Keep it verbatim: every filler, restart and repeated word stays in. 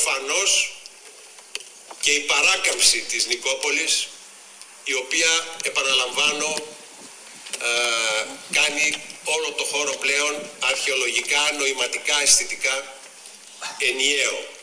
προφανώς και η παράκαμψη της Νικόπολης, η οποία, επαναλαμβάνω, ε, κάνει όλο το χώρο πλέον αρχαιολογικά, νοηματικά, αισθητικά ενιαίο.